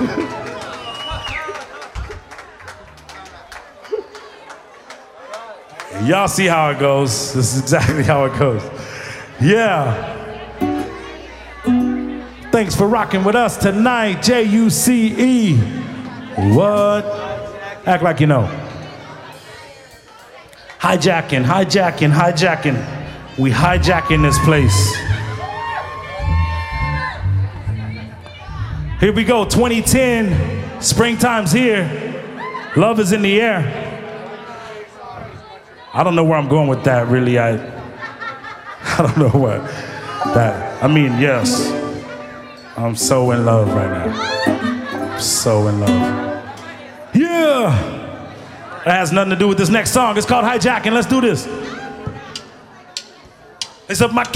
Y'all see how it goes. This is exactly how it goes. Yeah. Thanks for rocking with us tonight, JUCE. What? Act like you know. Hijacking, hijacking, hijacking. We hijacking this place. Here we go, 2010. Springtime's here. Love is in the air. I don't know where I'm going with that, really. I don't know what that. I mean, yes. I'm so in love right now. I'm so in love. Yeah! That has nothing to do with this next song. It's called Hijacking. Let's do this. It's up my